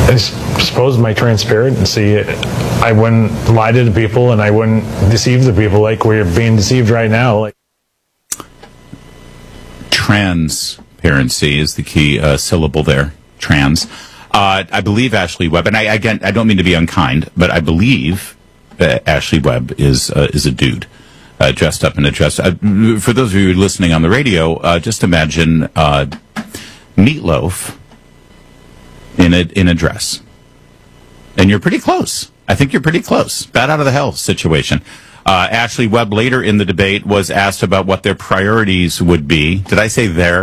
I suppose my transparency. I wouldn't lie to the people, and I wouldn't deceive the people like we're being deceived right now. Transparency is the key syllable there. Trans. I believe Ashley Webb, and I don't mean to be unkind, but I believe Ashley Webb is a dude dressed up in a dress. For those of you listening on the radio, just imagine Meatloaf in a dress, and you're pretty close. I think you're pretty close. Bat out of the hell situation. Ashley Webb later in the debate was asked about what their priorities would be. Did I say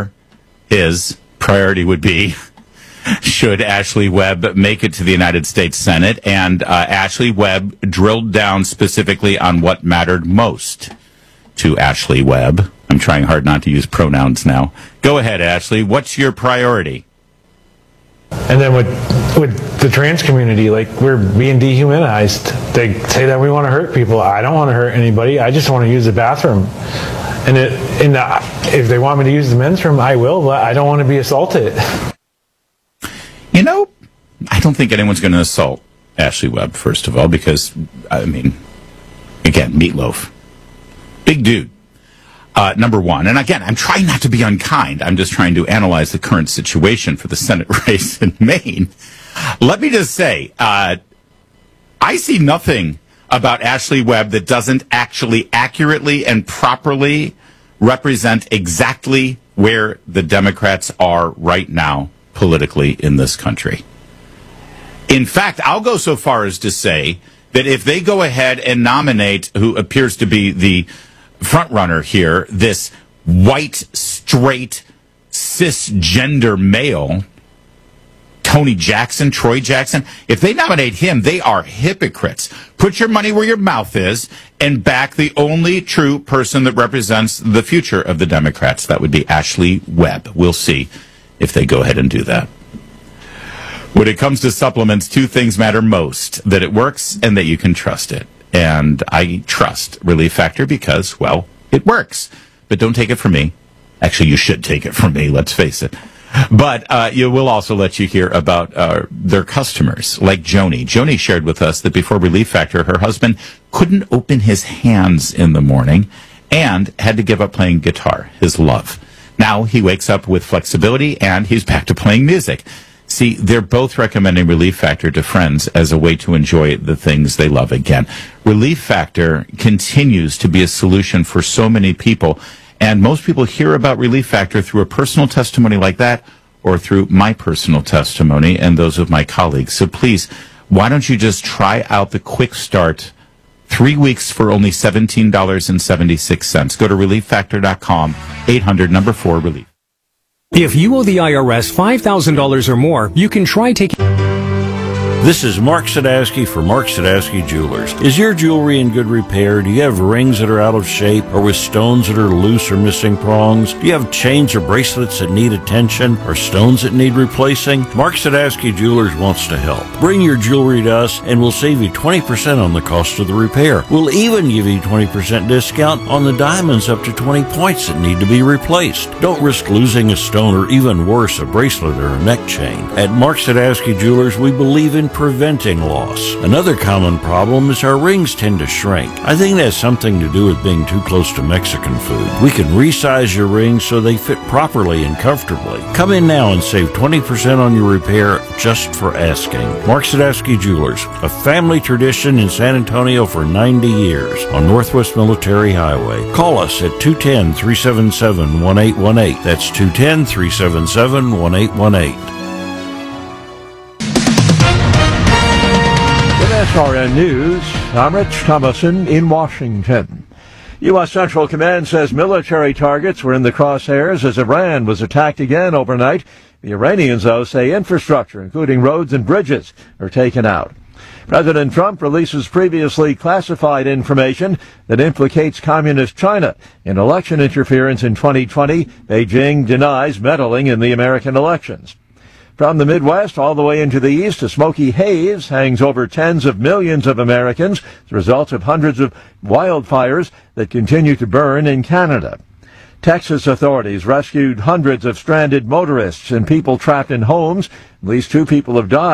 his priority would be? Should Ashley Webb make it to the United States Senate? And Ashley Webb drilled down specifically on what mattered most to Ashley Webb. I'm trying hard not to use pronouns now. Go ahead, Ashley. What's your priority? And then with the trans community, like, we're being dehumanized. They say that we want to hurt people. I don't want to hurt anybody. I just want to use the bathroom. And if they want me to use the men's room, I will, but I don't want to be assaulted. You know, I don't think anyone's going to assault Ashley Webb, first of all, because, I mean, again, Meatloaf. Big dude. Number one. And again, I'm trying not to be unkind. I'm just trying to analyze the current situation for the Senate race in Maine. Let me just say, I see nothing about Ashley Webb that doesn't actually accurately and properly represent exactly where the Democrats are right now politically in this country. In fact, I'll go so far as to say that if they go ahead and nominate who appears to be the front runner here, this white, straight, cisgender male, Troy Jackson, if they nominate him, they are hypocrites. Put your money where your mouth is and back the only true person that represents the future of the Democrats. That would be Ashley Webb. We'll see if they go ahead and do that. When it comes to supplements, two things matter most: that it works and that you can trust it. And I trust Relief Factor because, well, it works. But don't take it from me. Actually, you should take it from me, let's face it. But you will also let you hear about their customers, like Joni. Joni shared with us that before Relief Factor, her husband couldn't open his hands in the morning and had to give up playing guitar, his love. Now he wakes up with flexibility and he's back to playing music. See, they're both recommending Relief Factor to friends as a way to enjoy the things they love again. Relief Factor continues to be a solution for so many people, and most people hear about Relief Factor through a personal testimony like that or through my personal testimony and those of my colleagues. So please, why don't you just try out the quick start 3 weeks for only $17.76. Go to ReliefFactor.com, 800-4-RELIEF. If you owe the IRS $5,000 or more, you can try taking... This is Mark Sadowski for Mark Sadowski Jewelers. Is your jewelry in good repair? Do you have rings that are out of shape or with stones that are loose or missing prongs? Do you have chains or bracelets that need attention or stones that need replacing? Mark Sadowski Jewelers wants to help. Bring your jewelry to us and we'll save you 20% on the cost of the repair. We'll even give you 20% discount on the diamonds up to 20 points that need to be replaced. Don't risk losing a stone or even worse, a bracelet or a neck chain. At Mark Sadowski Jewelers, we believe in preventing loss. Another common problem is our rings tend to shrink. I think that has something to do with being too close to Mexican food. We can resize your rings so they fit properly and comfortably. Come in now and save 20% on your repair just for asking. Mark Sadowski Jewelers, a family tradition in San Antonio for 90 years on Northwest Military Highway. Call us at 210-377-1818. That's 210-377-1818. SRN News, I'm Rich Thomason in Washington. U.S. Central Command says military targets were in the crosshairs as Iran was attacked again overnight. The Iranians, though, say infrastructure, including roads and bridges, are taken out. President Trump releases previously classified information that implicates Communist China in election interference in 2020. Beijing denies meddling in the American elections. From the Midwest all the way into the East, a smoky haze hangs over tens of millions of Americans as a result of hundreds of wildfires that continue to burn in Canada. Texas authorities rescued hundreds of stranded motorists and people trapped in homes. At least 2 people have died.